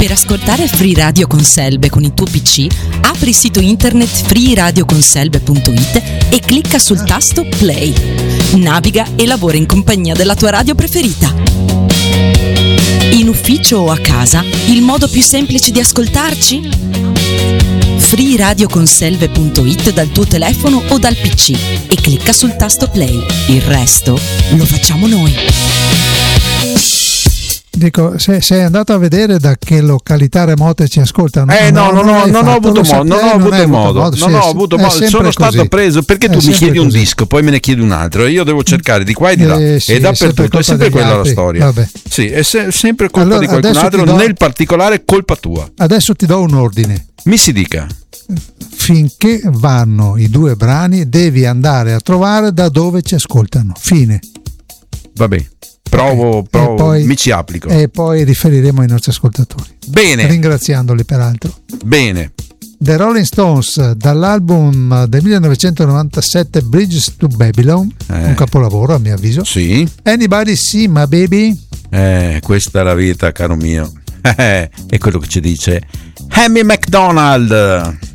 Per ascoltare Free Radio con Selbe con il tuo PC, apri il sito internet freeradioconselbe.it e clicca sul tasto Play. Naviga e lavora in compagnia della tua radio preferita. In ufficio o a casa, il modo più semplice di ascoltarci? freeradioconselve.it dal tuo telefono o dal PC e clicca sul tasto Play. Il resto lo facciamo noi. Dico, sei andato a vedere da che località remote ci ascoltano? Non ho avuto modo. Sono stato preso perché tu mi chiedi un disco, poi me ne chiedi un altro e io devo cercare di qua e di là e dappertutto. È sempre quella la storia. Vabbè. Sì, è sempre colpa di qualcun altro, nel particolare colpa tua. Adesso ti do un ordine. Mi si dica. Finché vanno i due brani devi andare a trovare da dove ci ascoltano. Fine. Vabbè. Provo, poi, mi ci applico. E poi riferiremo ai nostri ascoltatori. Bene. Ringraziandoli peraltro. Bene. The Rolling Stones, dall'album del 1997 Bridges to Babylon, un capolavoro a mio avviso. Sì. Anybody See My Baby? Questa è la vita, caro mio. È quello che ci dice Hammy McDonald.